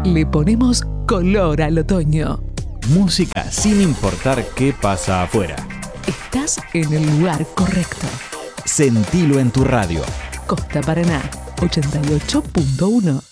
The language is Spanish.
Le ponemos color al otoño. Música sin importar qué pasa afuera. Estás en el lugar correcto. Sentilo en tu radio. Costa Paraná 88.1.